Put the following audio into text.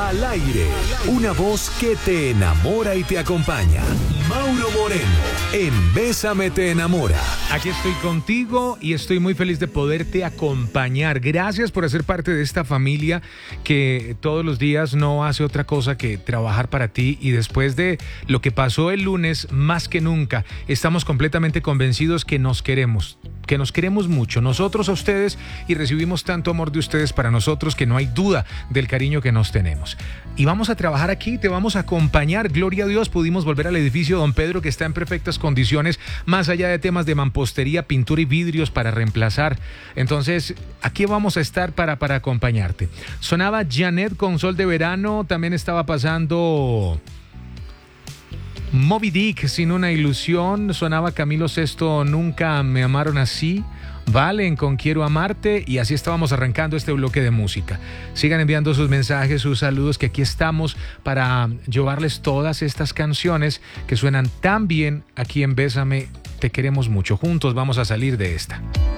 Al aire, una voz que te enamora y te acompaña. Mauro Moreno, en Bésame te enamora. Aquí estoy contigo y estoy muy feliz de poderte acompañar. Gracias por hacer parte de esta familia que todos los días no hace otra cosa que trabajar para ti. Y después de lo que pasó el lunes, más que nunca, estamos completamente convencidos que nos queremos mucho, nosotros a ustedes, y recibimos tanto amor de ustedes para nosotros que no hay duda del cariño que nos tenemos. Y vamos a trabajar aquí, te vamos a acompañar. Gloria a Dios, pudimos volver al edificio Don Pedro, que está en perfectas condiciones, más allá de temas de mampostería, pintura y vidrios para reemplazar. Entonces, aquí vamos a estar para acompañarte. Sonaba Janet con Sol de Verano, también estaba pasando Moby Dick, Sin una ilusión, sonaba Camilo Sesto, Nunca me amaron así, Valen con Quiero amarte, y así estábamos arrancando este bloque de música. Sigan enviando sus mensajes, sus saludos, que aquí estamos para llevarles todas estas canciones que suenan tan bien aquí en Bésame, te queremos mucho. Juntos vamos a salir de esta.